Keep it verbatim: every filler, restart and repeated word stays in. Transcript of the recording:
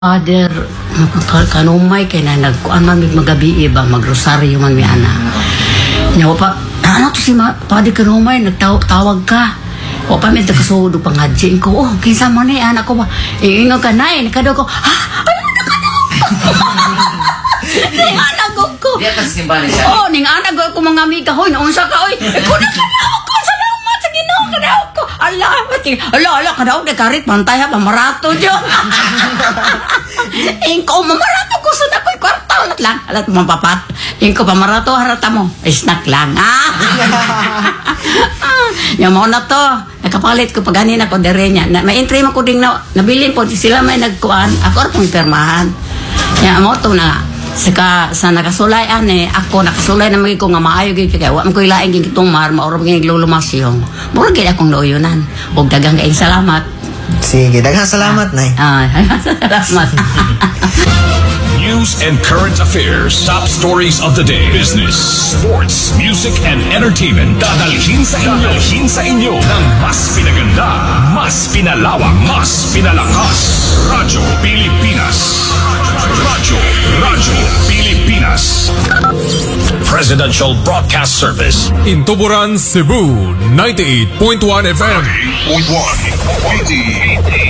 Father, kanumay kay na nagkuan man mig magabi ba magrosaryo man mi ana. Nya pa ano to si ma, Father kanumay nagtawag ka. O pa mi takasudo pangadjin ko. Oh, kinsa man ni anak ko ba? Iingon ka nay, nakado ko. Ha? Ano na kado? Ning anak ko. Dia ka simbahan siya. Oh, ning anak ko mga amiga hoy, unsa ka oy? Ko na kadaw ko salamat sa Ginoo kadaw ko. Allah, pati. Allah, Allah kadaw de karit pantay ha pamarato jo. Ingko mamarato ko sa nakoy kwarta alat lang alat mapapat ingko pamarato harata mo snack lang ah nya mo na to nakapalit ko pagani na ko dere nya na may entry man ko ding na nabilin po sila may nagkuan ako ra pong pirmahan nya mo to na saka sa nakasulay ani ako nakasulay na magi ko nga maayo gyud kay wa man ko ilaing gyud kitong mar maoro gyud lulumasyon murag gyud akong nooyonan ug daghang kay salamat. Sige, daghang salamat, Nay. Ah, salamat. News and current affairs, top stories of the day, business, sports, music, and entertainment. Dadalhin sa inyo, dadalhin sa inyo ng mas pinaganda, mas pinalawak, mas pinalakas. Radyo Pilipinas. Radyo, Radyo Pilipinas. Presidential Broadcast Service. In Tuburan, Cebu, ninety-eight point one F M. ninety-eight point one.